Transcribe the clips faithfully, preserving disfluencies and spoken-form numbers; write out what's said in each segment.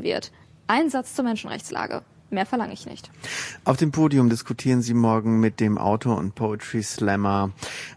wird. Ein Satz zur Menschenrechtslage. Mehr verlange ich nicht. Auf dem Podium diskutieren Sie morgen mit dem Autor und Poetry Slammer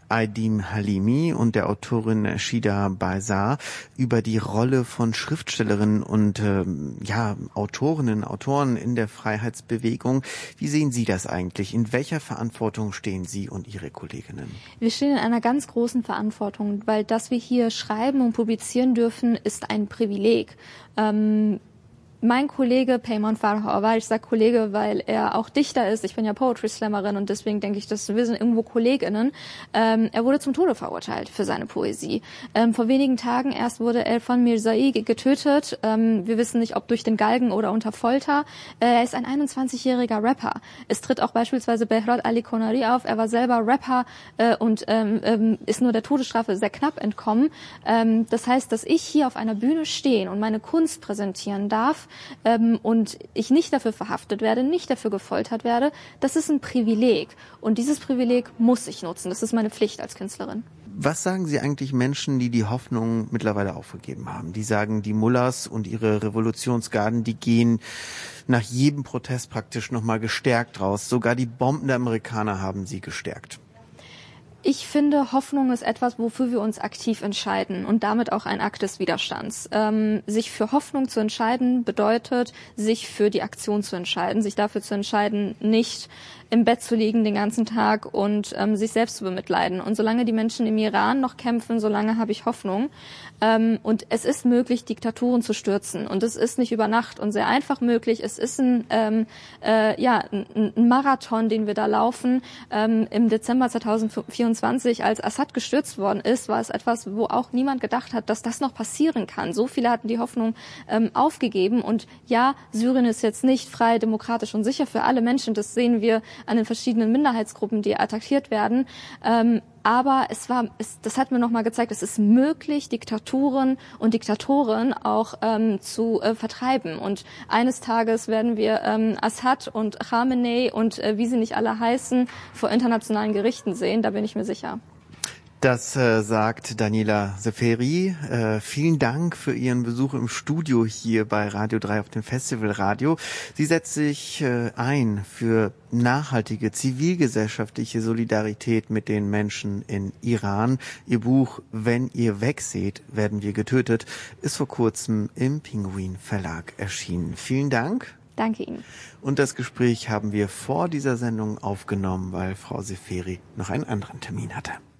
Aidin Halimi und der Autorin Shida Baizar über die Rolle von Schriftstellerinnen und äh, ja Autorinnen, Autoren in der Freiheitsbewegung. Wie sehen Sie das eigentlich? In welcher Verantwortung stehen Sie und Ihre Kolleginnen? Wir stehen in einer ganz großen Verantwortung, weil dass wir hier schreiben und publizieren dürfen, ist ein Privileg. Ähm, Mein Kollege Peyman Farhava, ich sage Kollege, weil er auch Dichter ist, ich bin ja Poetry Slammerin und deswegen denke ich, dass wir sind irgendwo KollegInnen. Ähm, er wurde zum Tode verurteilt für seine Poesie. Ähm, vor wenigen Tagen erst wurde Elfan Mirzai getötet. Ähm, wir wissen nicht, ob durch den Galgen oder unter Folter. Äh, er ist ein einundzwanzigjähriger Rapper. Es tritt auch beispielsweise Behrad Ali Konari auf. Er war selber Rapper äh, und ähm, ähm, ist nur der Todesstrafe sehr knapp entkommen. Ähm, das heißt, dass ich hier auf einer Bühne stehen und meine Kunst präsentieren darf, Ähm, und ich nicht dafür verhaftet werde, nicht dafür gefoltert werde, das ist ein Privileg. Und dieses Privileg muss ich nutzen. Das ist meine Pflicht als Künstlerin. Was sagen Sie eigentlich Menschen, die die Hoffnung mittlerweile aufgegeben haben? Die sagen, die Mullahs und ihre Revolutionsgarden, die gehen nach jedem Protest praktisch nochmal gestärkt raus. Sogar die Bomben der Amerikaner haben sie gestärkt. Ich finde, Hoffnung ist etwas, wofür wir uns aktiv entscheiden und damit auch ein Akt des Widerstands. Ähm, sich für Hoffnung zu entscheiden bedeutet, sich für die Aktion zu entscheiden, sich dafür zu entscheiden, nicht im Bett zu liegen den ganzen Tag und ähm, sich selbst zu bemitleiden. Und solange die Menschen im Iran noch kämpfen, solange habe ich Hoffnung. Ähm, und es ist möglich, Diktaturen zu stürzen. Und es ist nicht über Nacht und sehr einfach möglich. Es ist ein, ähm, äh, ja, ein, ein Marathon, den wir da laufen. Ähm, im Dezember zweitausendvierundzwanzig, als Assad gestürzt worden ist, war es etwas, wo auch niemand gedacht hat, dass das noch passieren kann. So viele hatten die Hoffnung ähm, aufgegeben. Und ja, Syrien ist jetzt nicht frei, demokratisch und sicher für alle Menschen. Das sehen wir an den verschiedenen Minderheitsgruppen, die attackiert werden. Ähm, aber es war, es, das hat mir nochmal gezeigt, es ist möglich, Diktaturen und Diktatoren auch ähm, zu äh, vertreiben. Und eines Tages werden wir ähm, Assad und Khamenei und äh, wie sie nicht alle heißen, vor internationalen Gerichten sehen. Da bin ich mir sicher. Das äh, sagt Daniela Seferi. Äh, vielen Dank für Ihren Besuch im Studio hier bei Radio drei auf dem Festivalradio. Sie setzt sich äh, ein für nachhaltige zivilgesellschaftliche Solidarität mit den Menschen in Iran. Ihr Buch Wenn ihr wegseht, werden wir getötet, ist vor kurzem im Pinguin Verlag erschienen. Vielen Dank. Danke Ihnen. Und das Gespräch haben wir vor dieser Sendung aufgenommen, weil Frau Seferi noch einen anderen Termin hatte.